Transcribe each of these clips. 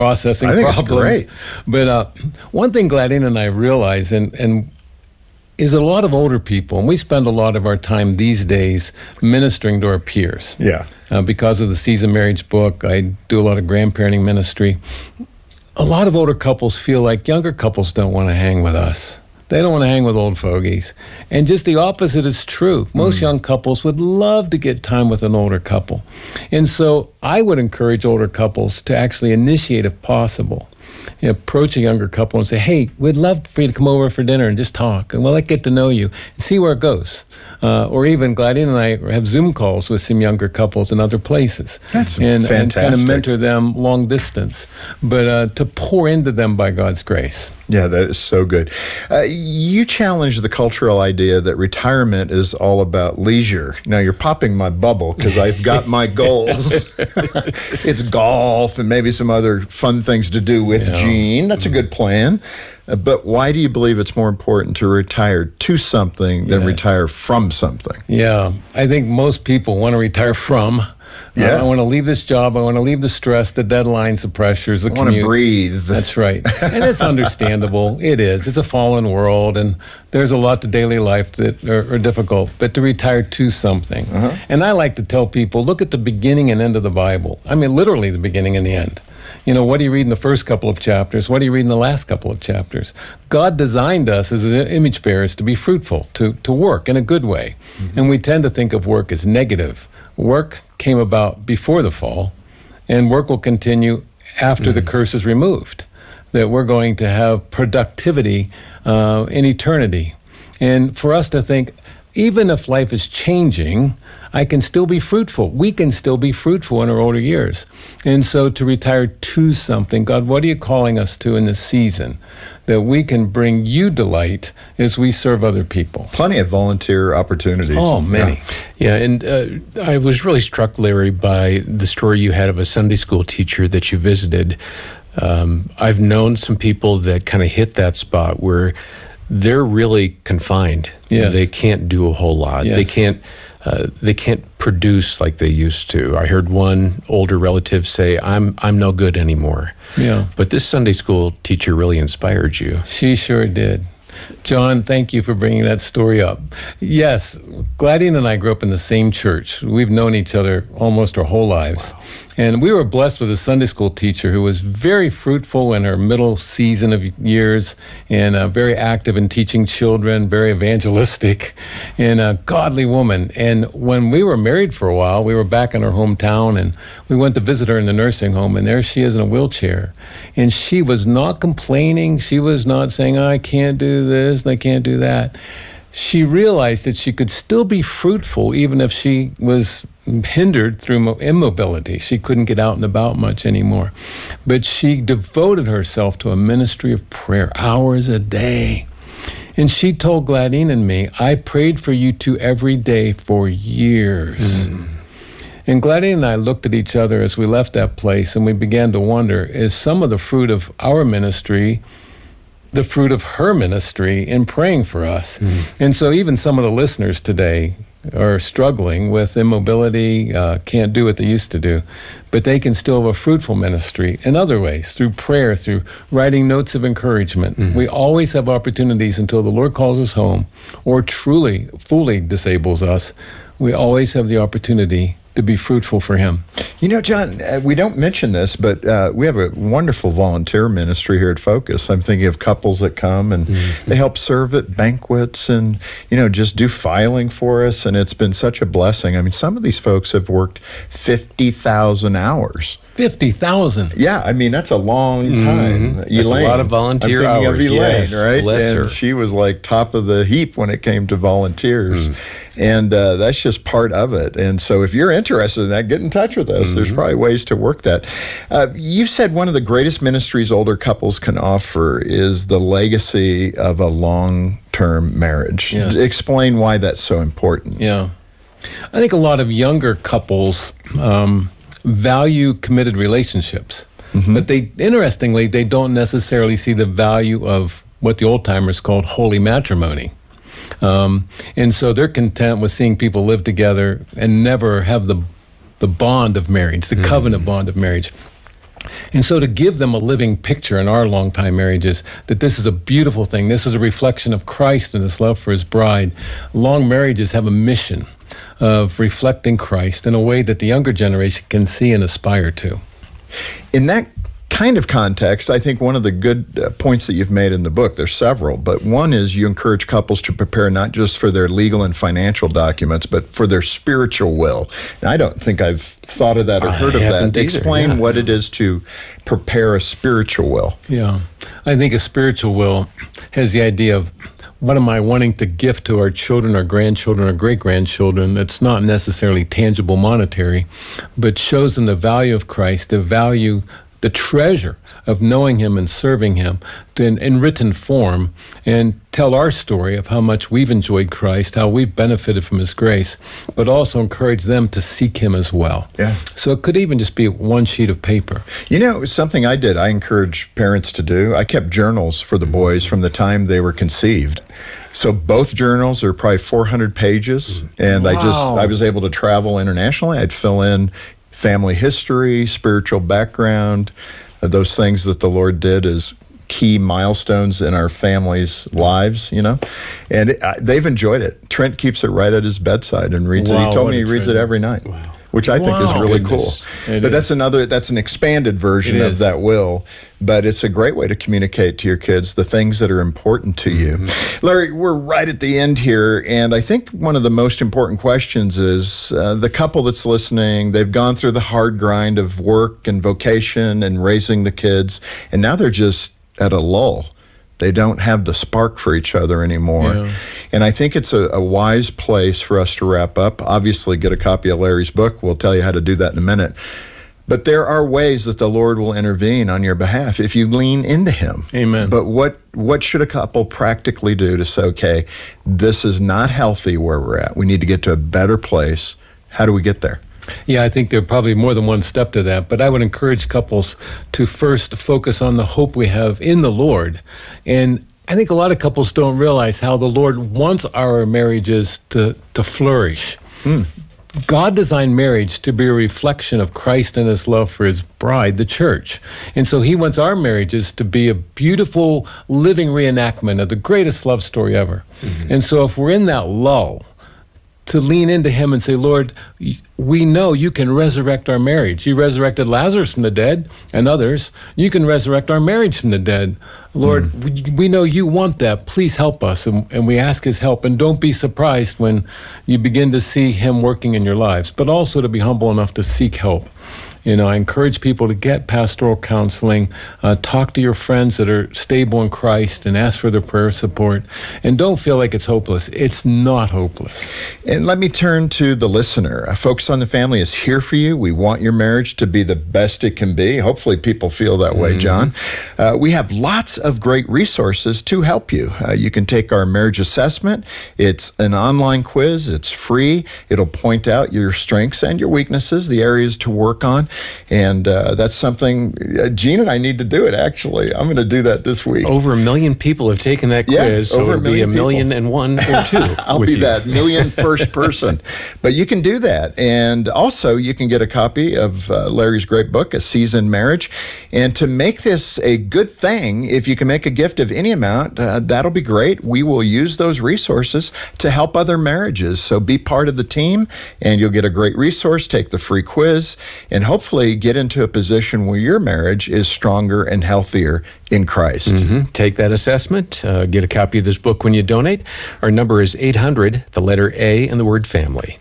processing I think problems. it's great. But one thing Gladine and I realize, and is a lot of older people, and we spend a lot of our time these days ministering to our peers. Yeah. Because of the Seasoned Marriage book, I do a lot of grandparenting ministry. A lot of older couples feel like younger couples don't want to hang with us. They don't want to hang with old fogies. And just the opposite is true. Most young couples would love to get time with an older couple. And so I would encourage older couples to actually initiate, if possible, approach a younger couple and say, hey, we'd love for you to come over for dinner and just talk, and we'll get to know you and see where it goes. Or even Gladine and I have Zoom calls with some younger couples in other places. That's and fantastic. kind of mentor them long distance, but to pour into them by God's grace. Yeah, that is so good. You challenge the cultural idea that retirement is all about leisure. Now, you're popping my bubble because I've got my goals. It's golf and maybe some other fun things to do with Gene. That's a good plan. But why do you believe it's more important to retire to something than retire from something? Yeah, I think most people want to retire from. I want to leave this job. I want to leave the stress, the deadlines, the pressures, the commute. I want to breathe. That's right. And it's understandable. It is. It's a fallen world, and there's a lot to daily life that are difficult. But to retire to something. And I like to tell people, look at the beginning and end of the Bible. I mean, literally the beginning and the end. You know, what do you read in the first couple of chapters? What do you read in the last couple of chapters? God designed us as image bearers to be fruitful, to work in a good way. And we tend to think of work as negative. Work came about before the fall, and work will continue after the curse is removed, that we're going to have productivity in eternity. And for us to think, even if life is changing, I can still be fruitful. We can still be fruitful in our older years. And so to retire to something, God, what are you calling us to in this season? That we can bring you delight as we serve other people. Plenty of volunteer opportunities. Oh, many. Yeah, and I was really struck, Larry, by the story you had of a Sunday school teacher that you visited. I've known some people that kind of hit that spot where they're really confined. Yes. They can't do a whole lot. Yes. They can't produce like they used to. I heard one older relative say, I'm no good anymore. Yeah. But this Sunday school teacher really inspired you. She sure did. John, thank you for bringing that story up. Yes, Gladine and I grew up in the same church. We've known each other almost our whole lives. Wow. And we were blessed with a Sunday school teacher who was very fruitful in her middle season of years and very active in teaching children, very evangelistic, and a godly woman. And when we were married for a while, we were back in our hometown, and we went to visit her in the nursing home, and there she is in a wheelchair. And she was not complaining. She was not saying, I can't do this and I can't do that. She realized that she could still be fruitful even if she was hindered through immobility. She couldn't get out and about much anymore. But she devoted herself to a ministry of prayer, hours a day. And she told Gladine and me, I prayed for you two every day for years. And Gladine and I looked at each other as we left that place, and we began to wonder, is some of the fruit of our ministry the fruit of her ministry in praying for us? And so even some of the listeners today are struggling with immobility, can't do what they used to do, but they can still have a fruitful ministry in other ways, through prayer, through writing notes of encouragement. We always have opportunities until the Lord calls us home or truly, fully disables us. We always have the opportunity to be fruitful for Him. You know, John, we don't mention this, but we have a wonderful volunteer ministry here at Focus. I'm thinking of couples that come and they help serve at banquets and, you know, just do filing for us. And it's been such a blessing. I mean, some of these folks have worked 50,000 hours. 50,000. Yeah, I mean, that's a long time. That's a lot of volunteer I'm hours. thinking of Elaine, Yes, right? bless And her. she was like top of the heap when it came to volunteers. And that's just part of it. And so if you're interested in that, get in touch with us. There's probably ways to work that. You've said one of the greatest ministries older couples can offer is the legacy of a long-term marriage. Yes. Explain why that's so important. Yeah. I think a lot of younger couples value committed relationships, but interestingly, they don't necessarily see the value of what the old-timers called holy matrimony. And so they're content with seeing people live together and never have the bond of marriage, the covenant bond of marriage. And so to give them a living picture in our long-time marriages that this is a beautiful thing, this is a reflection of Christ and his love for his bride. Long marriages have a mission of reflecting Christ in a way that the younger generation can see and aspire to. In that kind of context, I think one of the good points that you've made in the book, there's several, but one is you encourage couples to prepare not just for their legal and financial documents, but for their spiritual will. And I don't think I've thought of that or heard of that. Explain what it is to prepare a spiritual will. Yeah, I think a spiritual will has the idea of what am I wanting to gift to our children, our grandchildren, our great-grandchildren that's not necessarily tangible monetary, but shows them the value of Christ, the treasure of knowing him and serving him in written form, and tell our story of how much we've enjoyed Christ, how we've benefited from his grace, but also encourage them to seek him as well. Yeah. So it could even just be one sheet of paper. You know, it was something I did. I encourage parents to do. I kept journals for the boys from the time they were conceived. So both journals are probably 400 pages, and I was able to travel internationally. I'd fill in family history, spiritual background, those things that the Lord did as key milestones in our family's lives, you know. And they've enjoyed it. Trent keeps it right at his bedside and reads it. He told me he reads it every night. Wow. Which I think is really cool. But that's an expanded version of that will, but it's a great way to communicate to your kids the things that are important to you. Larry, we're right at the end here, and I think one of the most important questions is the couple that's listening, they've gone through the hard grind of work and vocation and raising the kids, and now they're just at a lull. They don't have the spark for each other anymore. Yeah. And I think it's a wise place for us to wrap up. Obviously, get a copy of Larry's book. We'll tell you how to do that in a minute. But there are ways that the Lord will intervene on your behalf if you lean into him. Amen. But what should a couple practically do to say, okay, this is not healthy where we're at. We need to get to a better place. How do we get there? Yeah, I think there are probably more than one step to that, but I would encourage couples to first focus on the hope we have in the Lord. And I think a lot of couples don't realize how the Lord wants our marriages to flourish. God designed marriage to be a reflection of Christ and his love for his bride, the church. And so he wants our marriages to be a beautiful living reenactment of the greatest love story ever. And so if we're in that lull, to lean into him and say, Lord, we know you can resurrect our marriage. You resurrected Lazarus from the dead and others. You can resurrect our marriage from the dead. Lord, we know you want that. Please help us. And we ask his help. And don't be surprised when you begin to see him working in your lives, but also to be humble enough to seek help. You know, I encourage people to get pastoral counseling, talk to your friends that are stable in Christ and ask for their prayer support. And don't feel like it's hopeless. It's not hopeless. And let me turn to the listener. Focus on the Family is here for you. We want your marriage to be the best it can be. Hopefully people feel that way, John. We have lots of great resources to help you. You can take our marriage assessment. It's an online quiz. It's free. It'll point out your strengths and your weaknesses, the areas to work on. And that's something, Gene and I need to do it, actually. I'm going to do that this week. Over 1 million people have taken that quiz, so it'll be 1,000,001 or 2. I'll be that first person. But you can do that. And also, you can get a copy of Larry's great book, A Seasoned Marriage. And to make this a good thing, if you can make a gift of any amount, that'll be great. We will use those resources to help other marriages. So be part of the team, and you'll get a great resource, take the free quiz, and hopefully get into a position where your marriage is stronger and healthier in Christ. Take that assessment. Get a copy of this book when you donate. Our number is 800, the letter A, and the word family.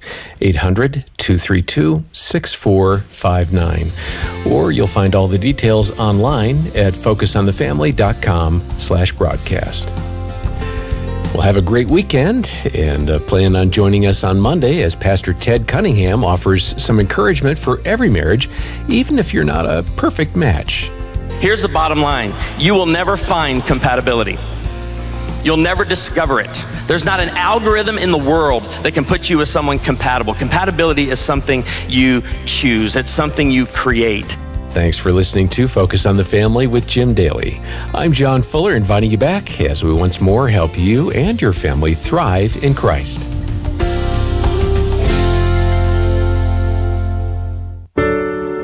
800-232-6459. Or you'll find all the details online at focusonthefamily.com/broadcast. Well, have a great weekend, and plan on joining us on Monday as Pastor Ted Cunningham offers some encouragement for every marriage, even if you're not a perfect match. Here's the bottom line. You will never find compatibility. You'll never discover it. There's not an algorithm in the world that can put you with someone compatible. Compatibility is something you choose. It's something you create. Thanks for listening to Focus on the Family with Jim Daly. I'm John Fuller, inviting you back as we once more help you and your family thrive in Christ.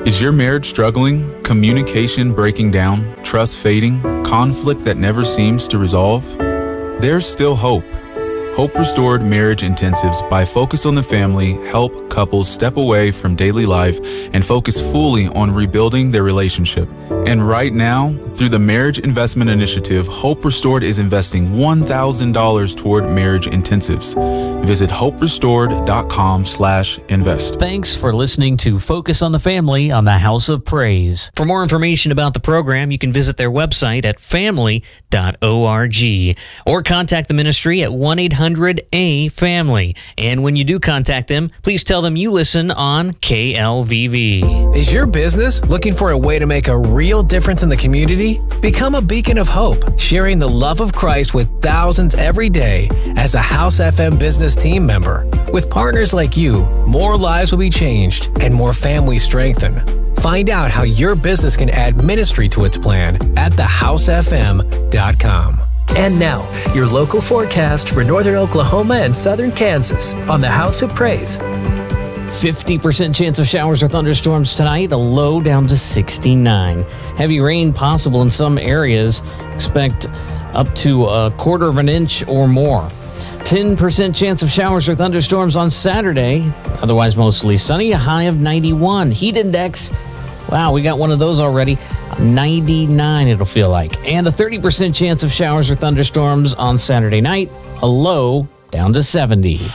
Is your marriage struggling? Communication breaking down? Trust fading? Conflict that never seems to resolve? There's still hope. Hope Restored Marriage Intensives by Focus on the Family help couples step away from daily life and focus fully on rebuilding their relationship. And right now, through the Marriage Investment Initiative, Hope Restored is investing $1,000 toward marriage intensives. Visit hoperestored.com/invest. Thanks for listening to Focus on the Family on the House of Praise. For more information about the program, you can visit their website at family.org or contact the ministry at 1-800-A-FAMILY. And when you do contact them, please tell them you listen on KLVV. Is your business looking for a way to make a real difference in the community? Become a beacon of hope, sharing the love of Christ with thousands every day as a House FM business team member. With partners like you, more lives will be changed and more families strengthened. Find out how your business can add ministry to its plan at thehousefm.com. And now, your local forecast for northern Oklahoma and southern Kansas on the House of Praise. 50% chance of showers or thunderstorms tonight, a low down to 69. Heavy rain possible in some areas. Expect up to a quarter of an inch or more. 10% chance of showers or thunderstorms on Saturday. Otherwise mostly sunny, a high of 91. Heat index, wow, we got one of those already. 99 it'll feel like. And a 30% chance of showers or thunderstorms on Saturday night, a low down to 70.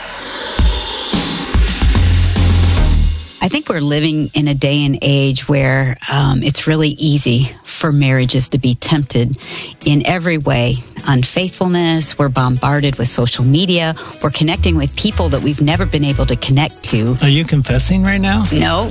I think we're living in a day and age where it's really easy for marriages to be tempted in every way. Unfaithfulness, we're bombarded with social media, we're connecting with people that we've never been able to connect to. Are you confessing right now? No.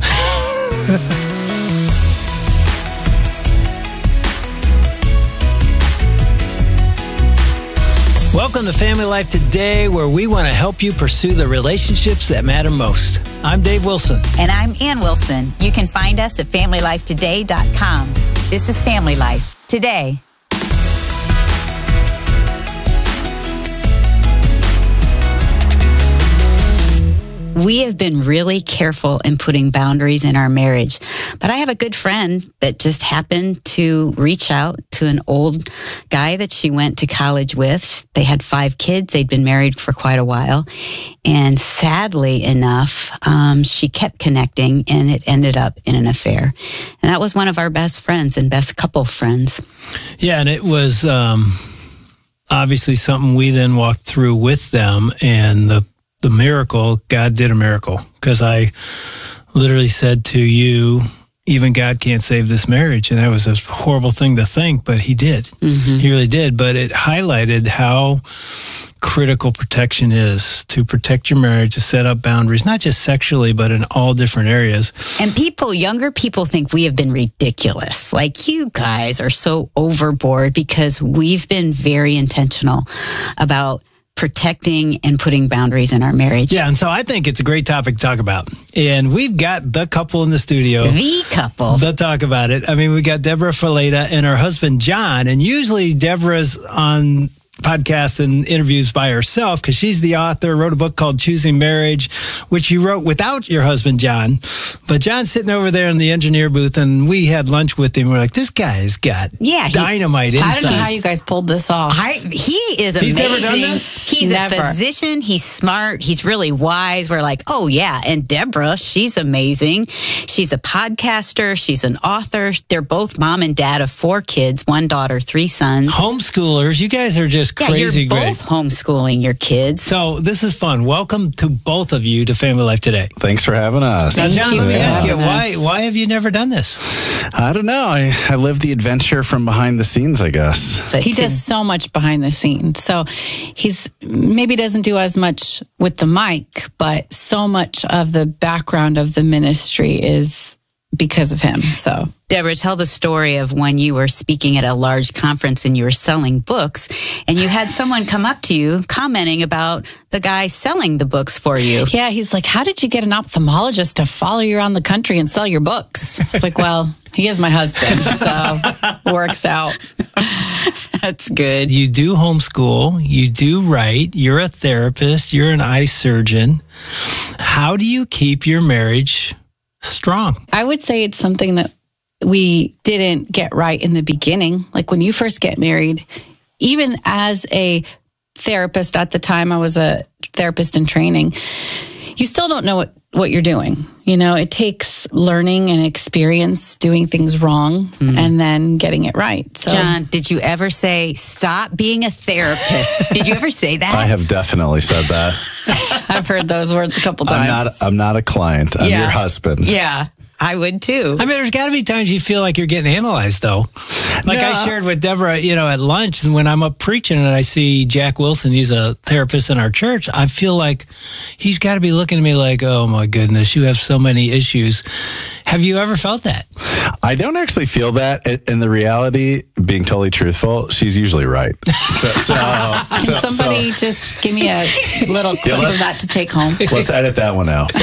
Welcome to Family Life Today, where we want to help you pursue the relationships that matter most. I'm Dave Wilson. And I'm Ann Wilson. You can find us at FamilyLifeToday.com. This is Family Life Today. We have been really careful in putting boundaries in our marriage. But I have a good friend that just happened to reach out to an old guy that she went to college with. They had 5 kids. They'd been married for quite a while. And sadly enough, she kept connecting and it ended up in an affair. And that was one of our best friends and best couple friends. Yeah, and it was obviously something we then walked through with them, and the miracle, God did a miracle, because I literally said to you, even God can't save this marriage. And that was a horrible thing to think, but he did. Mm-hmm. He really did. But it highlighted how critical protection is, to protect your marriage, to set up boundaries, not just sexually, but in all different areas. And younger people think we have been ridiculous. Like, you guys are so overboard, because we've been very intentional about protecting and putting boundaries in our marriage. Yeah, and so I think it's a great topic to talk about. And we've got the couple in the studio. The couple. To talk about it. I mean, we got Deborah Fileta and her husband, John. And usually Deborah's on podcasts and interviews by herself, because she's the author, wrote a book called Choosing Marriage, which you wrote without your husband, John. But John's sitting over there in the engineer booth, and we had lunch with him. We're like, this guy's got dynamite inside. I don't know how you guys pulled this off. He is amazing. He's never done this? He's a physician. He's smart. He's really wise. We're like, oh, yeah. And Deborah, she's amazing. She's a podcaster. She's an author. They're both mom and dad of 4 kids, 1 daughter, 3 sons. Homeschoolers. You guys are just crazy you're great. Both homeschooling your kids. So this is fun. Welcome to both of you to Family Life Today. Thanks for having us. Now, John, let me ask you, why have you never done this? I don't know. I live the adventure from behind the scenes, I guess. He does so much behind the scenes. So he's maybe doesn't do as much with the mic, but so much of the background of the ministry is because of him. So, Deborah, tell the story of when you were speaking at a large conference and you were selling books, and you had someone come up to you commenting about the guy selling the books for you. Yeah, he's like, how did you get an ophthalmologist to follow you around the country and sell your books? It's like, well, he is my husband, so works out. That's good. You do homeschool, you do write, you're a therapist, you're an eye surgeon. How do you keep your marriage strong. I would say it's something that we didn't get right in the beginning. Like when you first get married, even as a therapist at the time, I was a therapist in training, you still don't know what you're doing. You know, it takes learning and experience doing things wrong and then getting it right. So, John, did you ever say, stop being a therapist? Did you ever say that? I have definitely said that. I've heard those words a couple times. I'm not a client. I'm your husband. Yeah, I would too. I mean, there's got to be times you feel like you're getting analyzed, though. Like I shared with Deborah, at lunch, and when I'm up preaching and I see Jack Wilson, he's a therapist in our church, I feel like he's got to be looking at me like, oh my goodness, you have so many issues. Have you ever felt that? I don't actually feel that. In the reality, being totally truthful, she's usually right. Can somebody just give me a little clip of that to take home? Let's edit that one out.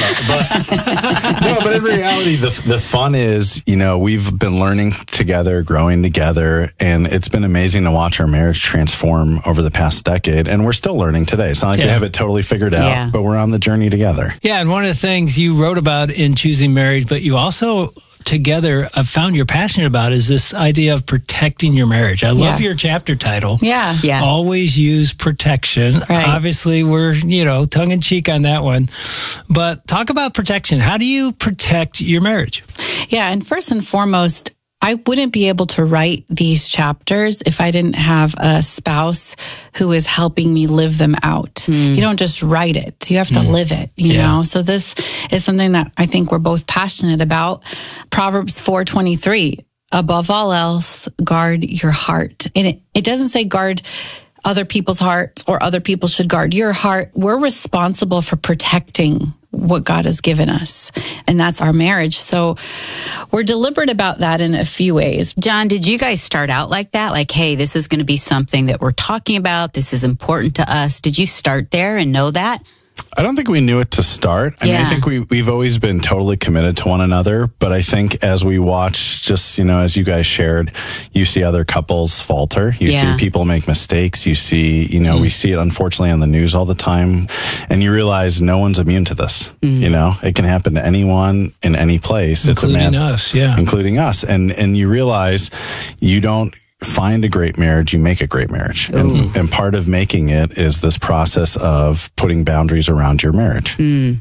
But in reality, the fun is, we've been learning together, growing together, and it's been amazing to watch our marriage transform over the past decade. And we're still learning today. It's not like we have it totally figured out, but we're on the journey together. Yeah, and one of the things you wrote about in Choosing Marriage, but you also together I've found you're passionate about is this idea of protecting your marriage. I love your chapter title. Yeah. Always use protection. Right. Obviously, we're, tongue in cheek on that one. But talk about protection. How do you protect your marriage? Yeah, and first and foremost, I wouldn't be able to write these chapters if I didn't have a spouse who is helping me live them out. You don't just write it. You have to live it, you know? So this is something that I think we're both passionate about. Proverbs 4:23, above all else, guard your heart. And it doesn't say guard other people's hearts or other people should guard your heart. We're responsible for protecting what God has given us, and that's our marriage. So we're deliberate about that in a few ways. John, did you guys start out like that? Like, hey, this is going to be something that we're talking about. This is important to us. Did you start there and know that? I don't think we knew it to start. I mean, I think we've always been totally committed to one another. But I think as we watch, just, as you guys shared, you see other couples falter. You see people make mistakes. You see, we see it unfortunately on the news all the time. And you realize no one's immune to this. It can happen to anyone in any place. Including us, Including us. And you realize you don't find a great marriage, you make a great marriage. And part of making it is this process of putting boundaries around your marriage.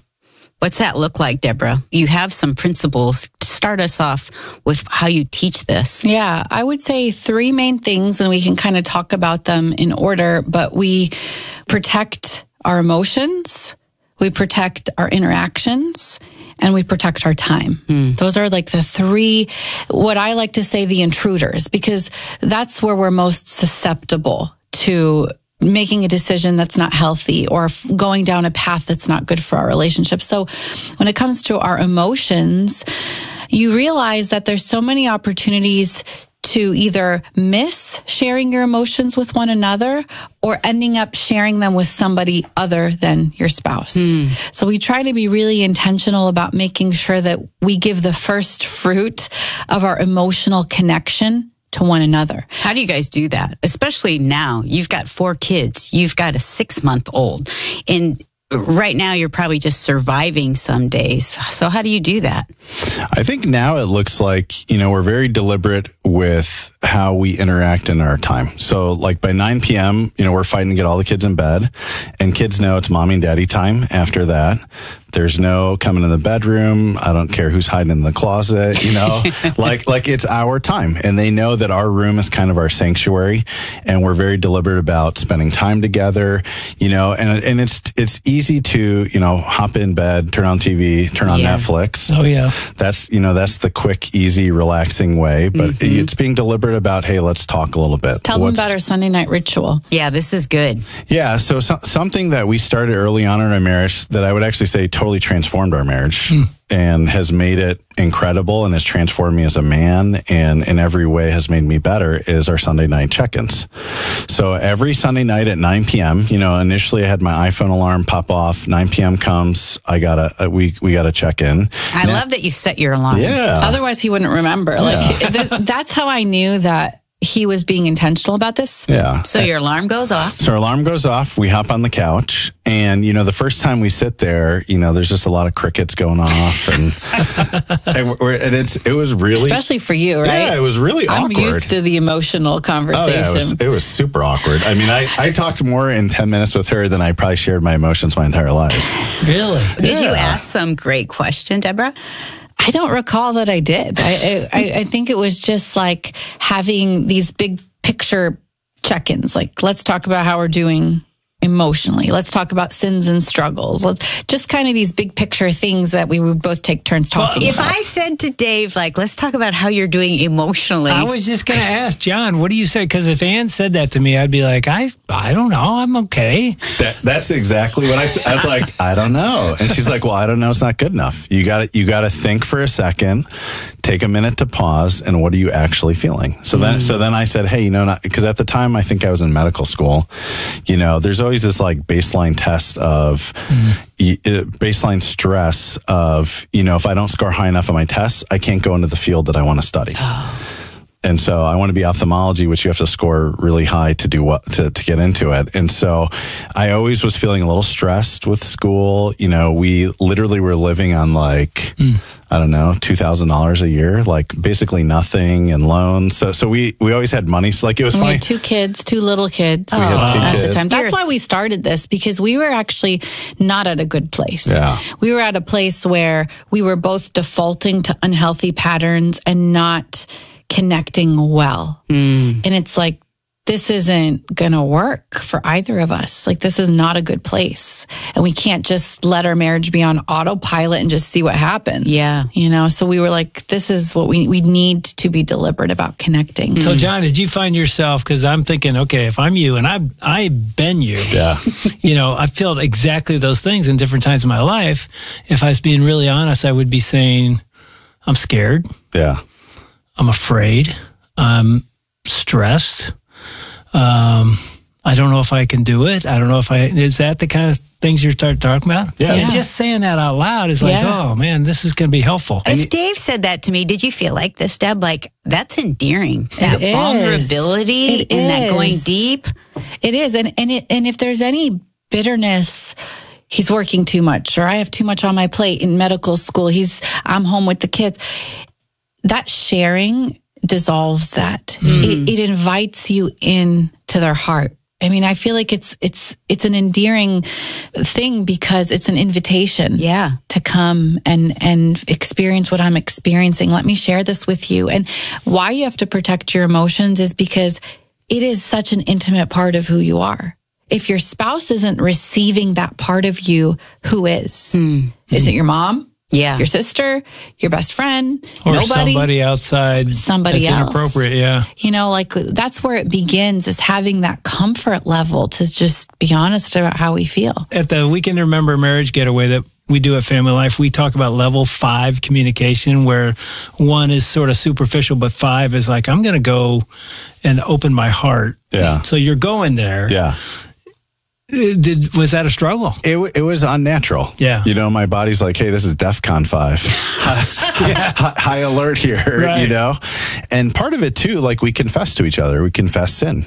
What's that look like, Deborah? You have some principles. Start us off with how you teach this. Yeah, I would say 3 main things, and we can kind of talk about them in order, but we protect our emotions, we protect our interactions, and we protect our time. Those are like the 3, what I like to say, the intruders, because that's where we're most susceptible to making a decision that's not healthy or going down a path that's not good for our relationship. So when it comes to our emotions, you realize that there's so many opportunities to either miss sharing your emotions with one another or ending up sharing them with somebody other than your spouse. So we try to be really intentional about making sure that we give the first fruit of our emotional connection to one another. How do you guys do that? Especially now, you've got 4 kids, you've got a 6-month-old, and right now you're probably just surviving some days. So how do you do that? I think now it looks like, we're very deliberate with how we interact in our time. So like by 9 p.m., we're fighting to get all the kids in bed, and kids know it's mommy and daddy time after that. There's no coming in the bedroom. I don't care who's hiding in the closet, like it's our time. And they know that our room is kind of our sanctuary, and we're very deliberate about spending time together, and it's easy to, hop in bed, turn on TV, turn on Netflix. Oh yeah. That's the quick, easy, relaxing way, but it's being deliberate about, hey, let's talk a little bit. Tell them about our Sunday night ritual. Yeah, this is good. Yeah. So something that we started early on in our marriage that I would actually say totally transformed our marriage and has made it incredible and has transformed me as a man and in every way has made me better is our Sunday night check-ins. So every Sunday night at 9 p.m., initially I had my iPhone alarm pop off. 9 p.m. comes, we gotta check in. I love that you set your alarm. Yeah. Otherwise he wouldn't remember. That's how I knew that he was being intentional about this. Yeah. So your alarm goes off. So our alarm goes off. We hop on the couch, and the first time we sit there, there's just a lot of crickets going off, and it was really, especially for you, right? Yeah, it was really awkward. I'm used to the emotional conversation. Oh, yeah, it was super awkward. I mean, I talked more in 10 minutes with her than I probably shared my emotions my entire life. Really? Did you ask some great question, Deborah? I don't recall that I did. I think it was just like having these big picture check-ins. Like, let's talk about how we're doing emotionally. Let's talk about sins and struggles. Let's just kind of these big picture things that we would both take turns talking If about. I said to Dave, like, let's talk about how you're doing emotionally. I was just going to ask John, what do you say? Because if Ann said that to me, I'd be like, I don't know. I'm okay. That's exactly what I said. I was like, I don't know. And she's like, well, I don't know. It's not good enough. You got to think for a second, take a minute to pause. And what are you actually feeling? So then I said, hey, because at the time I think I was in medical school, there's always this like baseline test of baseline stress of, if I don't score high enough on my tests, I can't go into the field that I want to study. And so I want to be ophthalmology, which you have to score really high to do to get into it. And so I always was feeling a little stressed with school. We literally were living on like, I don't know, $2,000 a year, like basically nothing and loans. So we always had money. So like it was funny. We had two little kids We had two at kids. the time. That's why we started this, because we were actually not at a good place. Yeah. We were at a place where we were both defaulting to unhealthy patterns and not connecting well. And it's like, this isn't going to work for either of us. Like, this is not a good place. And we can't just let our marriage be on autopilot and just see what happens. Yeah. So we were like, this is what we need to be deliberate about connecting. So, John, did you find yourself, because I'm thinking, okay, if I'm you and I've been you, Yeah. I've felt exactly those things in different times of my life. If I was being really honest, I would be saying, I'm scared. Yeah. I'm afraid. I'm stressed. I don't know if I can do it. I don't know if is that the kind of things you're talking about? Yeah. And just saying that out loud is like, oh man, this is going to be helpful. If Dave said that to me, did you feel like this, Deb? Like, that's endearing. That It is. vulnerability It and that is. going deep. It is. And if there's any bitterness, he's working too much, or I have too much on my plate in medical school, I'm home with the kids. That sharing dissolves that. It invites you into their heart. I mean, I feel like it's an endearing thing because it's an invitation to come and experience what I'm experiencing. Let me share this with you. And why you have to protect your emotions is because it is such an intimate part of who you are. If your spouse isn't receiving that part of you, who is? Is it your mom? Yeah. Your sister, your best friend, Or nobody, somebody outside. somebody that's else. Inappropriate, yeah. Like that's where it begins, is having that comfort level to just be honest about how we feel. At the Weekend to Remember Marriage Getaway that we do at Family Life, we talk about level 5 communication, where 1 is sort of superficial, but 5 is like, I'm going to go and open my heart. Yeah. So you're going there. Yeah. Was that a struggle? It was unnatural. Yeah. My body's like, hey, this is DEFCON 5. High alert here, Right. And part of it too, like we confess to each other. We confess sin,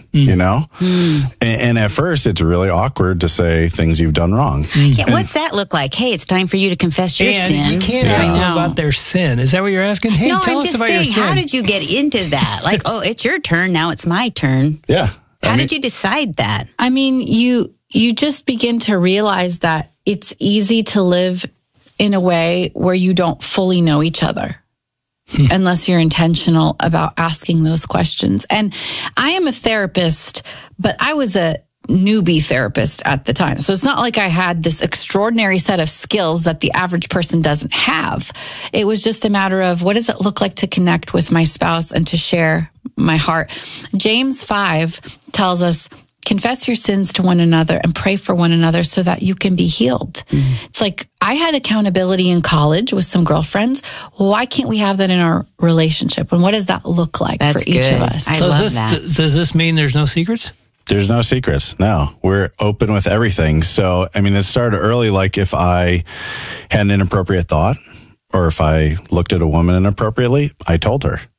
And at first it's really awkward to say things you've done wrong. Yeah, what's that look like? Hey, it's time for you to confess your And sin. you can't ask them about their sin. Is that what you're asking? Hey, no, tell I'm us just about saying, your sin. how did you get into that? Like, oh, it's your turn, now it's my turn. Yeah. How did you decide that? I mean, you just begin to realize that it's easy to live in a way where you don't fully know each other unless you're intentional about asking those questions. And I am a therapist, but I was a newbie therapist at the time. So it's not like I had this extraordinary set of skills that the average person doesn't have. It was just a matter of, what does it look like to connect with my spouse and to share my heart? James 5 tells us, confess your sins to one another and pray for one another so that you can be healed. It's like, I had accountability in college with some girlfriends. Why can't we have that in our relationship? And what does that look like for each of us? I So love does that. does this mean there's no secrets? There's no secrets. No, we're open with everything. So, I mean, it started early. Like if I had an inappropriate thought or if I looked at a woman inappropriately, I told her.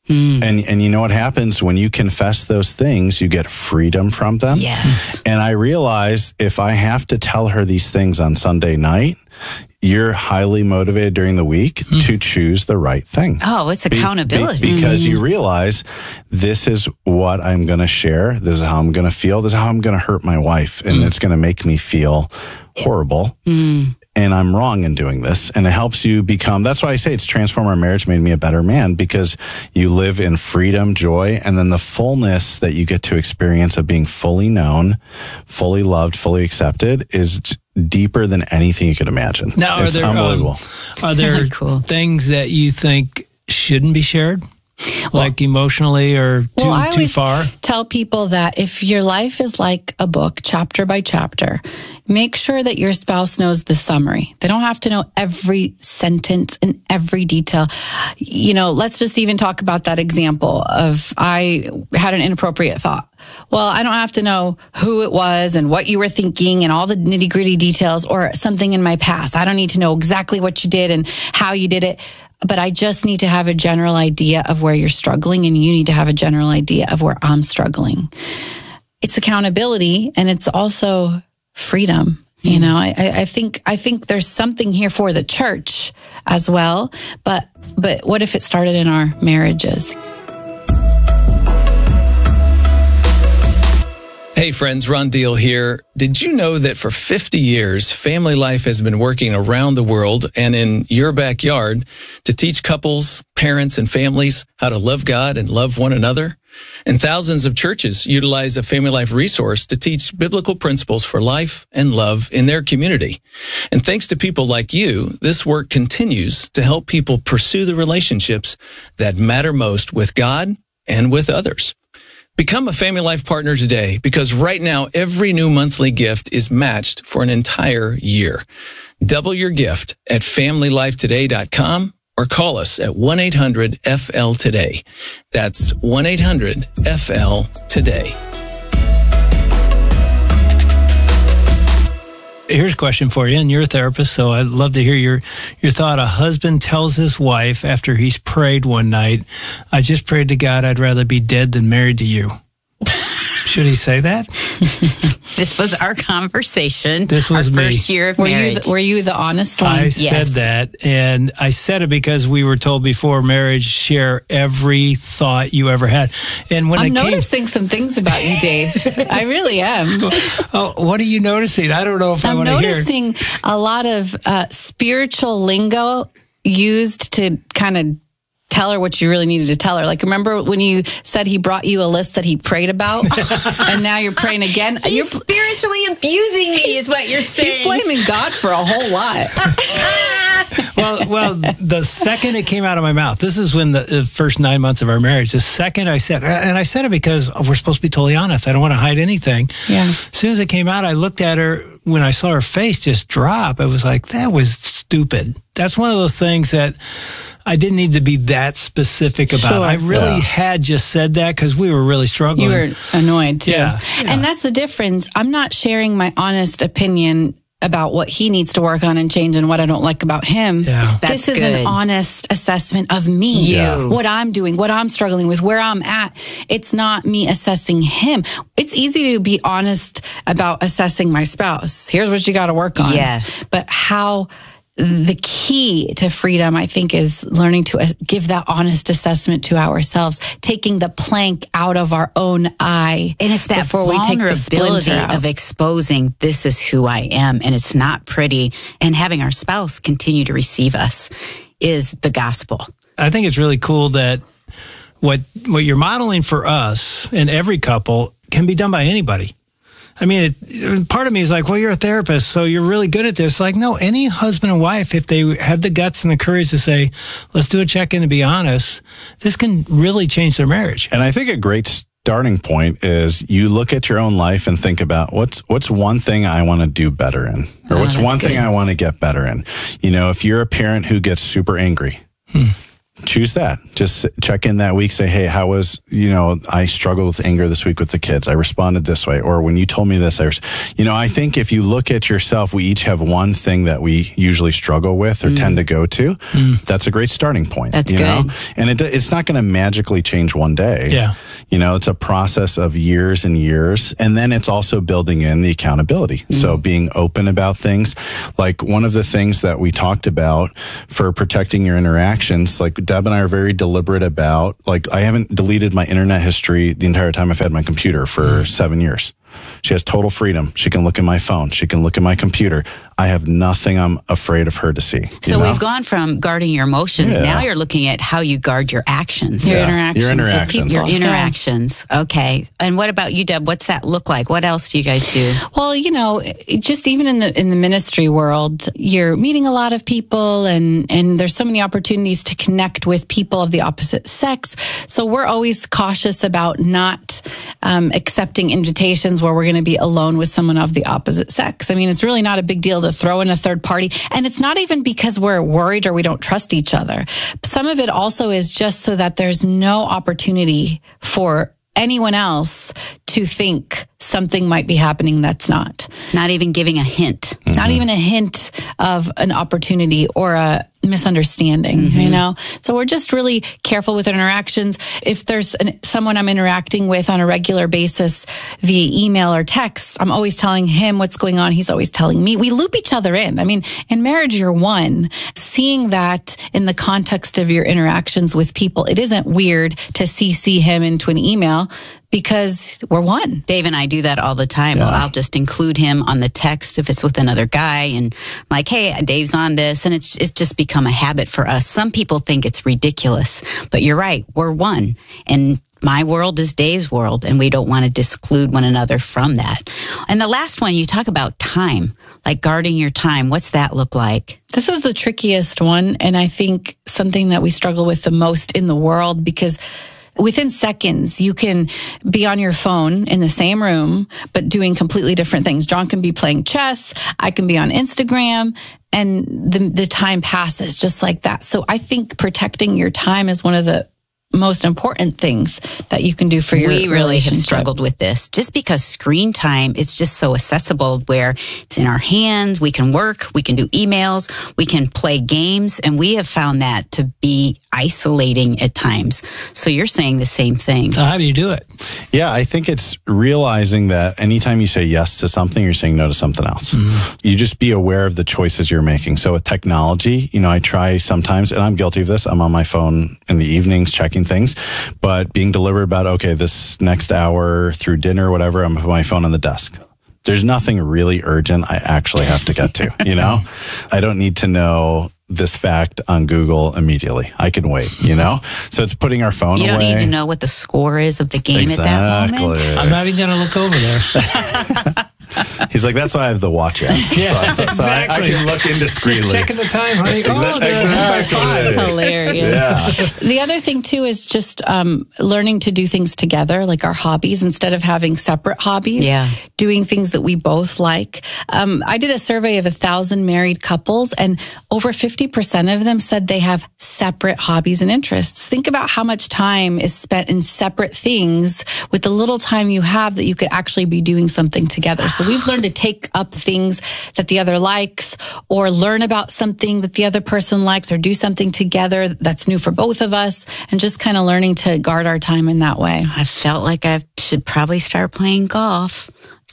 And you know what happens when you confess those things? You get freedom from them. Yes. And I realized if I have to tell her these things on Sunday night, you're highly motivated during the week to choose the right thing. Oh, it's accountability. Because you realize this is what I'm going to share. This is how I'm going to feel. This is how I'm going to hurt my wife. And it's going to make me feel horrible. And I'm wrong in doing this. And it helps you become, that's why I say it's transformed our marriage, made me a better man, because you live in freedom, joy, and then the fullness that you get to experience of being fully known, fully loved, fully accepted is deeper than anything you could imagine. Now, it's unbelievable. Are there Really cool. things that you think shouldn't be shared? Like emotionally or I too always far? tell people that if your life is like a book, chapter by chapter, make sure that your spouse knows the summary. They don't have to know every sentence and every detail. You know, let's just even talk about that example of I had an inappropriate thought. Well, I don't have to know who it was and what you were thinking and all the nitty gritty details or something in my past. I don't need to know exactly what you did and how you did it. But I just need to have a general idea of where you're struggling, and you need to have a general idea of where I'm struggling. It's accountability, and it's also freedom. You know, I think there's something here for the church as well. But what if it started in our marriages? Hey friends, Ron Deal here. Did you know that for 50 years, Family Life has been working around the world and in your backyard to teach couples, parents, and families how to love God and love one another? And thousands of churches utilize a Family Life resource to teach biblical principles for life and love in their community. And thanks to people like you, this work continues to help people pursue the relationships that matter most with God and with others. Become a Family Life partner today, because right now every new monthly gift is matched for an entire year. Double your gift at FamilyLifeToday.com or call us at 1-800-FL-TODAY. That's 1-800-FL-TODAY. Here's a question for you, and you're a therapist, so I'd love to hear your thought. A husband tells his wife after he's prayed one night, I just prayed to God I'd rather be dead than married to you. Should he say that? This was our conversation. This was our me. first year of marriage. Were you the honest one? I said that, and I said it because we were told before marriage, share every thought you ever had. And when I'm noticing some things about you, Dave. I really am. Oh, what are you noticing? I don't know if I want to hear. I'm noticing a lot of spiritual lingo used to kind of tell her what you really needed to tell her. Like, remember when you said he brought you a list that he prayed about, and now you're praying again? You're spiritually abusing me, is what you're saying. He's blaming God for a whole lot. Well, the second it came out of my mouth, this is when the first 9 months of our marriage, the second I said, and I said it because we're supposed to be totally honest. I don't want to hide anything. Yeah. As soon as it came out, I looked at her. When I saw her face just drop, I was like, that was stupid. That's one of those things that I didn't need to be that specific about. Sure. I really had just said that because we were really struggling. You were annoyed too. Yeah. And that's the difference. I'm not sharing my honest opinion about what he needs to work on and change and what I don't like about him. Yeah. This is good. an honest assessment of me, You. what I'm doing, what I'm struggling with, where I'm at. It's not me assessing him. It's easy to be honest about assessing my spouse. Here's what you got to work on. Yes. But how the key to freedom, I think, is learning to give that honest assessment to ourselves, taking the plank out of our own eye. And it's that before we take the vulnerability splinter out. of exposing this is who I am, and it's not pretty. And having our spouse continue to receive us is the gospel. I think it's really cool that what you're modeling for us and every couple can be done by anybody. I mean, part of me is like, well, you're a therapist, so you're really good at this. Like, no, any husband and wife, if they have the guts and the courage to say, let's do a check-in and be honest, this can really change their marriage. And I think a great starting point is you look at your own life and think about what's one thing I want to do better in, or what's one thing I want to get better in. You know, if you're a parent who gets super angry, choose that. Just check in that week. Say, hey, how was, I struggled with anger this week with the kids. I responded this way. Or when you told me this, I think if you look at yourself, we each have one thing that we usually struggle with or tend to go to. That's a great starting point. That's good. And it's not going to magically change one day. Yeah. It's a process of years and years. And then it's also building in the accountability. So being open about things. Like one of the things that we talked about for protecting your interactions, like Deb and I are very deliberate about, like, I haven't deleted my internet history the entire time I've had my computer for 7 years. She has total freedom. She can look at my phone. She can look at my computer. I have nothing I'm afraid of her to see. So we've gone from guarding your emotions. Now you're looking at how you guard your actions. Your interactions. With people. Your interactions. Okay. And what about you, Deb? What's that look like? What else do you guys do? Well, just even in the ministry world, you're meeting a lot of people and there's so many opportunities to connect with people of the opposite sex. So we're always cautious about not accepting invitations where we're going to be alone with someone of the opposite sex. I mean, it's really not a big deal to throw in a third party. And it's not even because we're worried or we don't trust each other. Some of it also is just so that there's no opportunity for anyone else to think something might be happening that's not. Not even giving a hint. Not even a hint of an opportunity or a misunderstanding, So we're just really careful with interactions. If there's someone I'm interacting with on a regular basis via email or text, I'm always telling him what's going on. He's always telling me. We loop each other in. I mean, in marriage, you're one. Seeing that in the context of your interactions with people, it isn't weird to CC him into an email because we're one. Dave and I do that all the time. Yeah. I'll just include him on the text if it's with another guy and I'm like, hey, Dave's on this. And it's just become a habit for us. Some people think it's ridiculous, but you're right. We're one. And my world is Dave's world, and we don't want to disclude one another from that. And the last one, you talk about time, like guarding your time. What's that look like? This is the trickiest one, and I think something that we struggle with the most in the world, because within seconds, you can be on your phone in the same room, but doing completely different things. John can be playing chess. I can be on Instagram, and the time passes just like that. So I think protecting your time is one of the most important things that you can do for your relationship. We really have struggled with this just because screen time is just so accessible where it's in our hands. We can work, we can do emails, we can play games, and we have found that to be isolating at times. So you're saying the same thing. So how do you do it? Yeah, I think it's realizing that anytime you say yes to something, you're saying no to something else. Mm-hmm. You just be aware of the choices you're making. So with technology, I try sometimes, and I'm guilty of this, I'm on my phone in the evenings checking things, but being deliberate about, okay, this next hour through dinner, whatever, I'm with my phone on the desk. There's nothing really urgent I actually have to get to, I don't need to know this fact on Google immediately. I can wait, So it's putting our phone away. You don't need to know what the score is of the game at that moment. I'm not even going to look over there. He's like, that's why I have the watch app. Yeah, so I can look indiscreetly. Just checking the time, honey. Exactly. Hilarious. Yeah. The other thing, too, is just learning to do things together, like our hobbies, instead of having separate hobbies. Yeah. Doing things that we both like. I did a survey of 1,000 married couples, and over 50% of them said they have separate hobbies and interests. Think about how much time is spent in separate things with the little time you have that you could actually be doing something together. So we've learned to take up things that the other likes, or learn about something that the other person likes, or do something together that's new for both of us, and just kind of learning to guard our time in that way. I felt like I should probably start playing golf.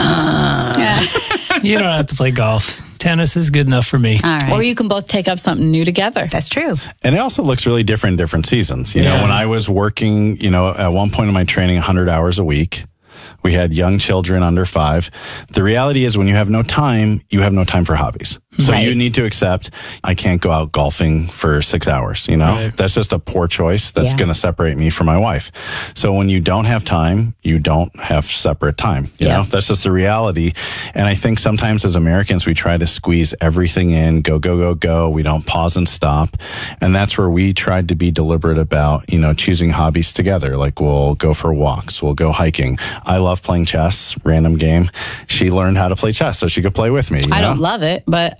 You don't have to play golf. Tennis is good enough for me. All right. Or you can both take up something new together. That's true. And it also looks really different in different seasons. When I was working, at one point in my training, 100 hours a week. We had young children under 5. The reality is when you have no time, you have no time for hobbies. So you need to accept, I can't go out golfing for 6 hours, Right. That's just a poor choice that's going to separate me from my wife. So when you don't have time, you don't have separate time. You know, that's just the reality. And I think sometimes as Americans, we try to squeeze everything in, go, go, go, go. We don't pause and stop. And that's where we tried to be deliberate about, choosing hobbies together. Like we'll go for walks, we'll go hiking. I love playing chess, random game. She learned how to play chess so she could play with me. I don't love it, but I've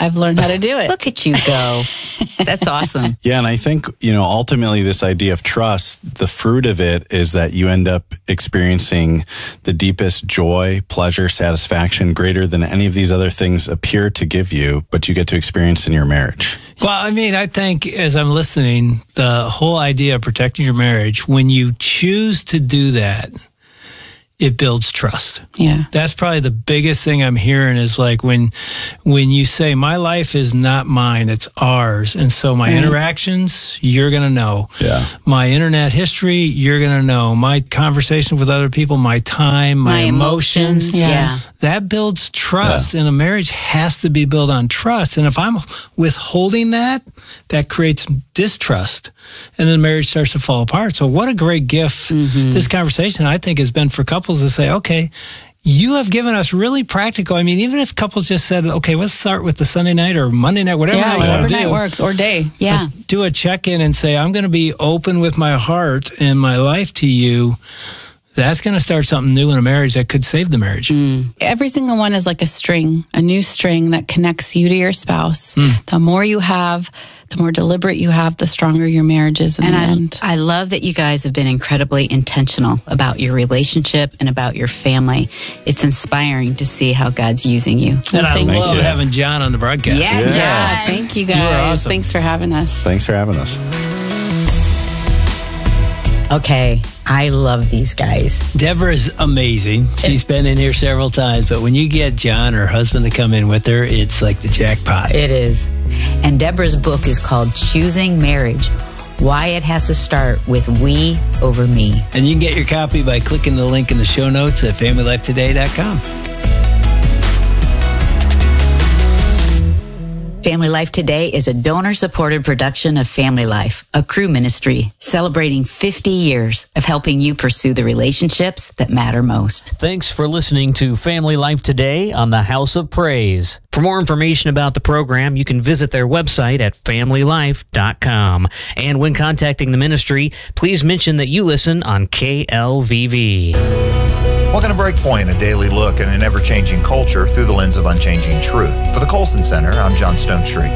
I've learned how to do it. Look at you go. That's awesome. Yeah, and I think, ultimately this idea of trust, the fruit of it is that you end up experiencing the deepest joy, pleasure, satisfaction greater than any of these other things appear to give you, but you get to experience in your marriage. Well, I mean, I think as I'm listening, the whole idea of protecting your marriage, when you choose to do that, it builds trust. Yeah. That's probably the biggest thing I'm hearing is like when you say my life is not mine, it's ours. And so my interactions, you're going to know. Yeah. My internet history, you're going to know. My conversation with other people, my time, my emotions. Yeah. That builds trust. And a marriage has to be built on trust. And if I'm withholding that creates distrust. And then marriage starts to fall apart. So what a great gift this conversation, I think, has been for couples to say, okay, you have given us really practical. I mean, even if couples just said, okay, let's start with the Sunday night or Monday night, whatever night whatever you night do, works, or day. Yeah. do a check-in and say, I'm going to be open with my heart and my life to you. That's going to start something new in a marriage that could save the marriage. Every single one is like a string, a new string that connects you to your spouse. The more you have, the more deliberate you have, the stronger your marriage is in the end. I love that you guys have been incredibly intentional about your relationship and about your family. It's inspiring to see how God's using you. And I love having John on the broadcast. Yeah, thank you guys. You are awesome. Thanks for having us. Thanks for having us. Okay, I love these guys. Deborah's amazing. She's been in here several times, but when you get John, her husband, to come in with her, it's like the jackpot. It is. And Deborah's book is called Choosing Marriage, Why It Has to Start with We Over Me. And you can get your copy by clicking the link in the show notes at FamilyLifeToday.com. Family Life Today is a donor-supported production of Family Life, a crew ministry celebrating 50 years of helping you pursue the relationships that matter most. Thanks for listening to Family Life Today on the House of Praise. For more information about the program, you can visit their website at familylife.com. And when contacting the ministry, please mention that you listen on KLVV. Welcome to Breakpoint, a daily look at an ever-changing culture through the lens of unchanging truth. For the Colson Center, I'm John Stonestreet.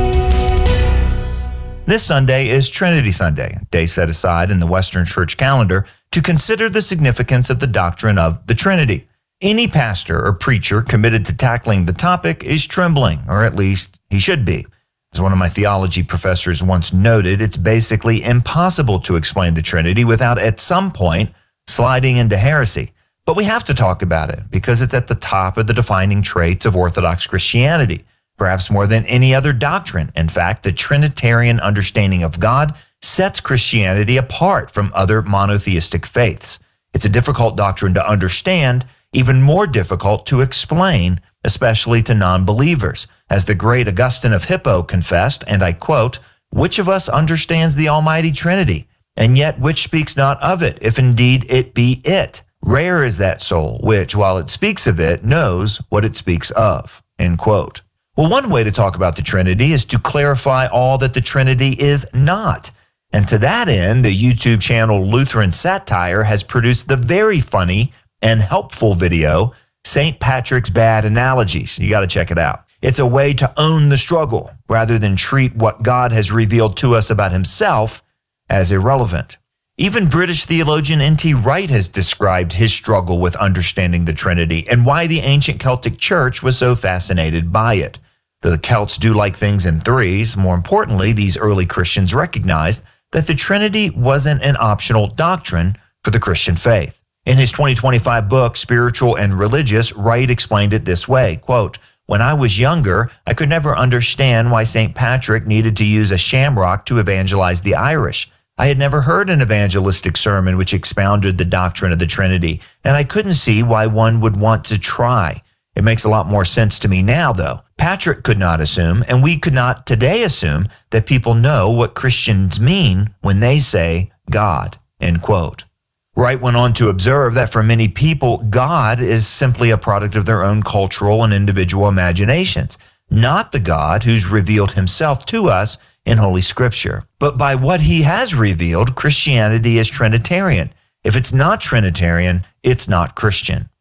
This Sunday is Trinity Sunday, a day set aside in the Western Church calendar to consider the significance of the doctrine of the Trinity. Any pastor or preacher committed to tackling the topic is trembling, or at least he should be. As one of my theology professors once noted, it's basically impossible to explain the Trinity without at some point sliding into heresy. But we have to talk about it because it's at the top of the defining traits of Orthodox Christianity, perhaps more than any other doctrine. In fact, the Trinitarian understanding of God sets Christianity apart from other monotheistic faiths. It's a difficult doctrine to understand, even more difficult to explain, especially to non-believers. As the great Augustine of Hippo confessed, and I quote, "Which of us understands the Almighty Trinity? And yet which speaks not of it, if indeed it be it? Rare is that soul, which, while it speaks of it, knows what it speaks of." End quote. Well, one way to talk about the Trinity is to clarify all that the Trinity is not. And to that end, the YouTube channel Lutheran Satire has produced the very funny and helpful video, St. Patrick's Bad Analogies. You got to check it out. It's a way to own the struggle rather than treat what God has revealed to us about himself as irrelevant. Even British theologian N.T. Wright has described his struggle with understanding the Trinity and why the ancient Celtic Church was so fascinated by it. The Celts do like things in threes. More importantly, these early Christians recognized that the Trinity wasn't an optional doctrine for the Christian faith. In his 2025 book, Spiritual and Religious, Wright explained it this way, quote, "When I was younger, I could never understand why St. Patrick needed to use a shamrock to evangelize the Irish. I had never heard an evangelistic sermon which expounded the doctrine of the Trinity, and I couldn't see why one would want to try. It makes a lot more sense to me now, though. Patrick could not assume, and we could not today assume, that people know what Christians mean when they say God." End quote. Wright went on to observe that for many people, God is simply a product of their own cultural and individual imaginations, not the God who's revealed himself to us in Holy Scripture. But by what he has revealed, Christianity is Trinitarian. If it's not Trinitarian, it's not Christian.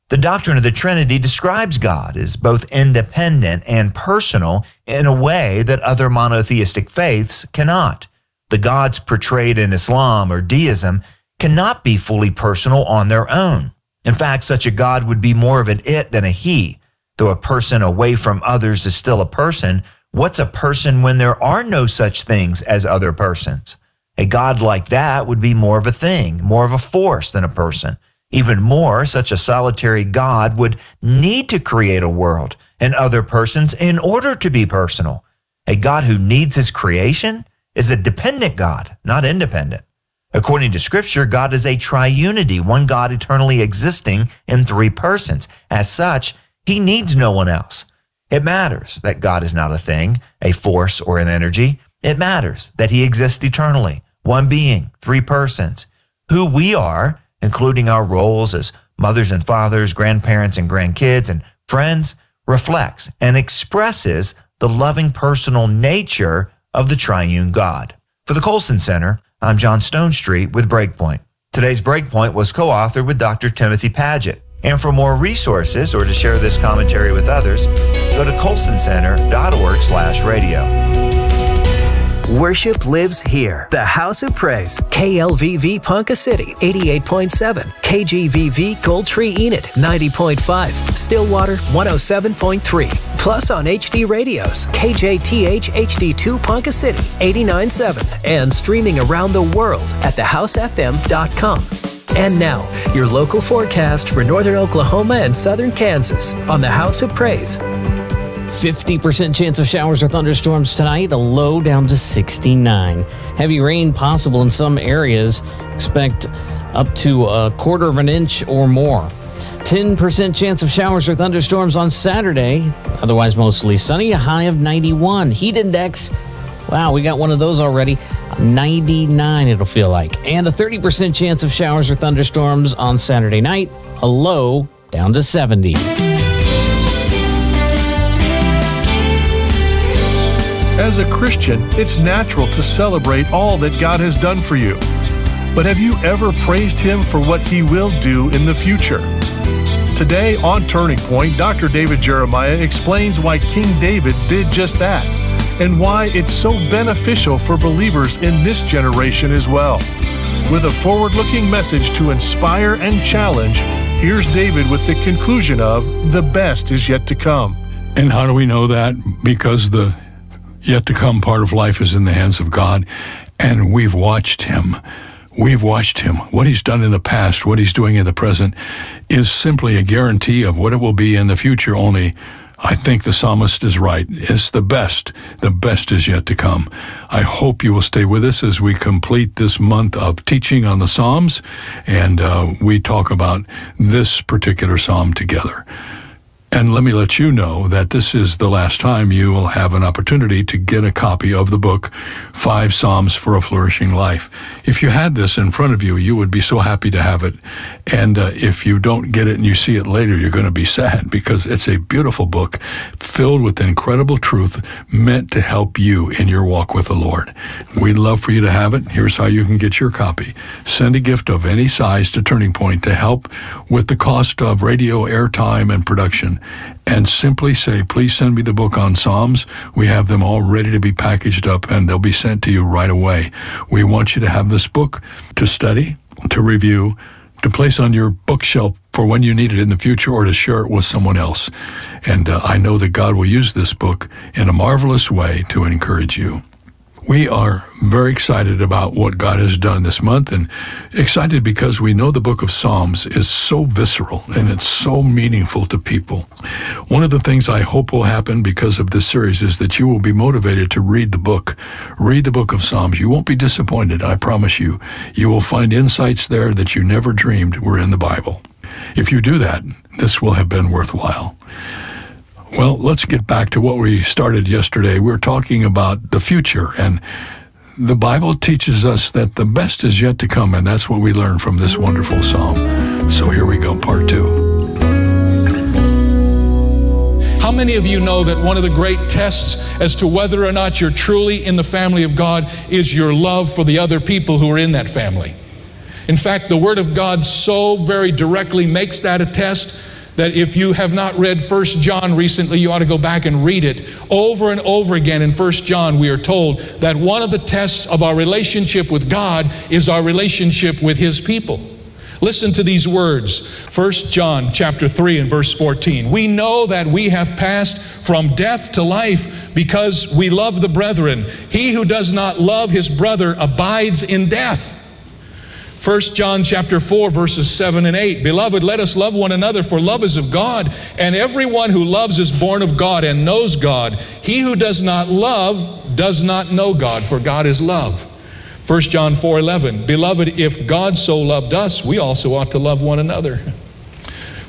The doctrine of the Trinity describes God as both independent and personal in a way that other monotheistic faiths cannot. The gods portrayed in Islam or deism cannot be fully personal on their own. In fact, such a God would be more of an it than a he. Though a person away from others is still a person, what's a person when there are no such things as other persons? A God like that would be more of a thing, more of a force than a person. Even more, such a solitary God would need to create a world and other persons in order to be personal. A God who needs his creation is a dependent God, not independent. According to Scripture, God is a triunity, one God eternally existing in three persons. As such, he needs no one else. It matters that God is not a thing, a force, or an energy. It matters that he exists eternally, one being, three persons. Who we are, including our roles as mothers and fathers, grandparents and grandkids, and friends, reflects and expresses the loving personal nature of the triune God. For the Colson Center, I'm John Stonestreet with Breakpoint. Today's Breakpoint was co-authored with Dr. Timothy Paget. And for more resources or to share this commentary with others, go to colsoncenter.org/radio. Worship lives here. The House of Praise. KLVV Ponca City, 88.7. KGVV Gold Tree Enid, 90.5. Stillwater, 107.3. Plus on HD radios, KJTH HD2 Ponca City, 89.7. And streaming around the world at thehousefm.com. And now, your local forecast for northern Oklahoma and southern Kansas on the House of Praise. 50% chance of showers or thunderstorms tonight, a low down to 69. Heavy rain possible in some areas. Expect up to a quarter of an inch or more. 10% chance of showers or thunderstorms on Saturday. Otherwise mostly sunny, a high of 91. Heat index, wow, we got one of those already. 99 it'll feel like. And a 30% chance of showers or thunderstorms on Saturday night, a low down to 70. As a Christian, it's natural to celebrate all that God has done for you. But have you ever praised Him for what He will do in the future? Today on Turning Point, Dr. David Jeremiah explains why King David did just that and why it's so beneficial for believers in this generation as well. With a forward-looking message to inspire and challenge, here's David with the conclusion of The Best Is Yet to Come. And how do we know that? Because the yet to come part of life is in the hands of God, and we've watched Him. We've watched Him. What He's done in the past, what He's doing in the present, is simply a guarantee of what it will be in the future. Only, I think the psalmist is right. It's the best. The best is yet to come. I hope you will stay with us as we complete this month of teaching on the Psalms, and we talk about this particular psalm together. And let me let you know that this is the last time you will have an opportunity to get a copy of the book, 5 Psalms for a Flourishing Life. If you had this in front of you, you would be so happy to have it. And if you don't get it and you see it later, you're going to be sad, because it's a beautiful book filled with incredible truth meant to help you in your walk with the Lord. We'd love for you to have it. Here's how you can get your copy. Send a gift of any size to Turning Point to help with the cost of radio airtime and production. And simply say, please send me the book on Psalms. We have them all ready to be packaged up, and they'll be sent to you right away. We want you to have this book to study, to review, to place on your bookshelf for when you need it in the future, or to share it with someone else. And I know that God will use this book in a marvelous way to encourage you. We are very excited about what God has done this month, and excited because we know the book of Psalms is so visceral and it's so meaningful to people. One of the things I hope will happen because of this series is that you will be motivated to read the book. Read the book of Psalms. You won't be disappointed, I promise you. You will find insights there that you never dreamed were in the Bible. If you do that, this will have been worthwhile. Well, let's get back to what we started yesterday. We were talking about the future, and the Bible teaches us that the best is yet to come, and that's what we learn from this wonderful psalm. So here we go, part 2. How many of you know that one of the great tests as to whether or not you're truly in the family of God is your love for the other people who are in that family? In fact, the Word of God so very directly makes that a test that if you have not read 1 John recently, you ought to go back and read it. Over and over again in 1 John, we are told that one of the tests of our relationship with God is our relationship with His people. Listen to these words, 1 John chapter 3 and verse 14. We know that we have passed from death to life because we love the brethren. He who does not love his brother abides in death. 1 John chapter 4 verses 7 and 8. Beloved, let us love one another, for love is of God, and everyone who loves is born of God and knows God. He who does not love does not know God, for God is love. 1 John 4:11. Beloved, if God so loved us, we also ought to love one another.